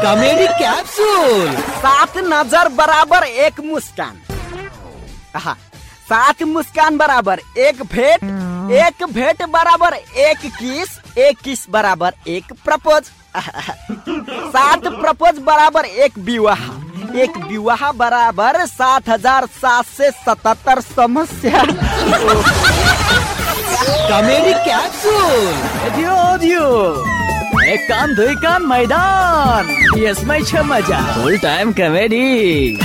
Comedy capsule. 7 नजर बराबर 1 मुस्कान। 7 मुस्कान बराबर 1 भेंट, 1 भेंट बराबर 1 किस, 1 किस बराबर 1 प्रपोज। 7 प्रपोज बराबर 1 विवाह, 1 विवाह बराबर 7,777 समस्या। Comedy capsule. दियो एक कान 2 कान मैदान, यसमै छ मजा। फुल टाइम कॉमेडी।